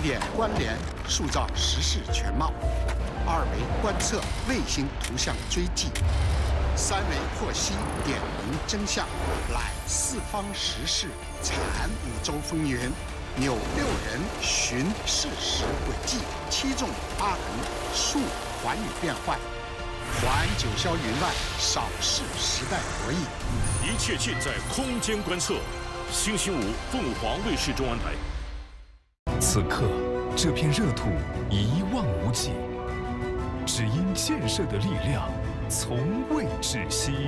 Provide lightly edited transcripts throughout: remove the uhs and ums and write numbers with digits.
点关联，塑造时事全貌；2维观测，卫星图像追迹；3维获悉，点明真相，揽四方时事，产5洲风云，扭6人寻事实轨迹，7纵8横，述寰宇变幻，还九霄云外，扫视时代博弈。 一切尽在空间观测。星期5，凤凰卫视中文台。 此刻，这片热土一望无际，只因建设的力量从未止息。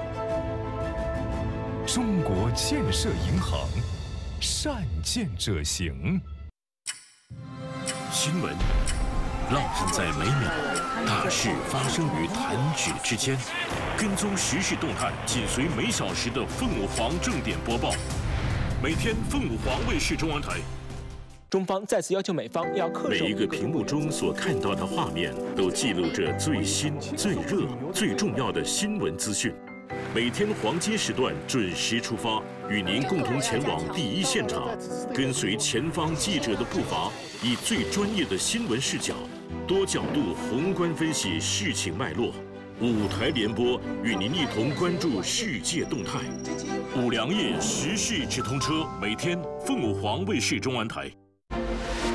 中国建设银行，善建者行。 新闻浪漫在每秒，大事发生于弹指之间。跟踪时事动态，紧随每小时的凤凰正点播报。每天凤凰卫视中文台。 中方再次要求美方要恪守每一个屏幕中所看到的画面，都记录着最新、最热、最重要的新闻资讯。每天黄金时段准时出发，与您共同前往第一现场，跟随前方记者的步伐，以最专业的新闻视角，多角度宏观分析事情脉络。5台联播，与您一同关注世界动态。5粮液时事直通车，每天凤凰卫视中文台。